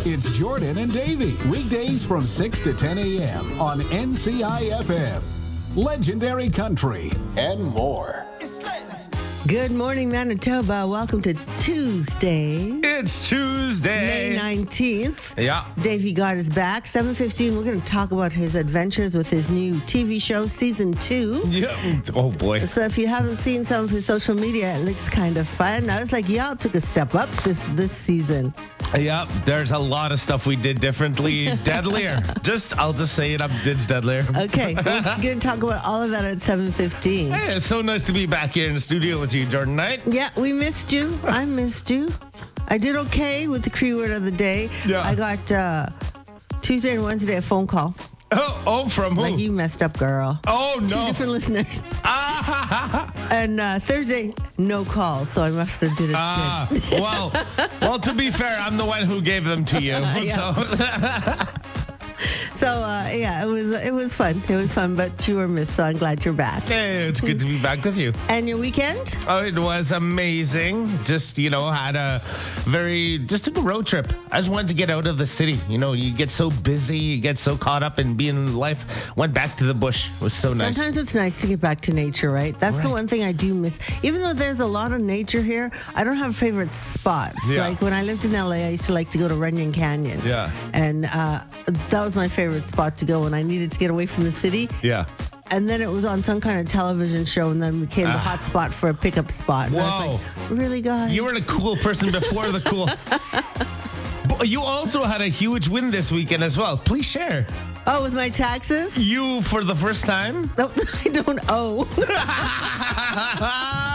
It's Jordan and Davey. Weekdays from 6 to 10 a.m. on NCIFM. Legendary Country and more. Good morning, Manitoba. Welcome to Tuesday, It's Tuesday. May 19th. Yeah. Davey God is back. 7:15. We're going to talk about his adventures with his new TV show, Season 2. Yeah. Oh, boy. So if you haven't seen some of his social media, it looks kind of fun. I was like, y'all took a step up this season. Yeah, there's a lot of stuff we did differently. Deadlier. I'll just say it up. It's deadlier. Okay, we're going to talk about all of that at 7:15. Hey, it's so nice to be back here in the studio with you, Jordan Knight. Yeah, we missed you. I missed you. I did okay with the Cree word of the day. Yeah. I got Tuesday and Wednesday a phone call. Oh, from who? Like, you messed up, girl. Oh, no. 2 different listeners. And Thursday, no call, so I must have did it good. Well, to be fair, I'm the one who gave them to you. So, yeah, it was fun. It was fun, but you were missed, so I'm glad you're back. Hey, it's good to be back with you. And your weekend? Oh, it was amazing. Just, had took a road trip. I just wanted to get out of the city. You get so busy, you get so caught up in being in life. Went back to the bush. It was so nice. Sometimes it's nice to get back to nature, right? That's the one thing I do miss. Even though there's a lot of nature here, I don't have favorite spots. Yeah. Like when I lived in LA, I used to like to go to Runyon Canyon. Yeah. And that was my favorite spot to go when I needed to get away from the city. Yeah. And then it was on some kind of television show, and then became the hot spot for a pickup spot. And I was like, really, guys? You were the cool person before the cool. But you also had a huge win this weekend as well. Please share. Oh, with my taxes? You, for the first time? No, I don't owe.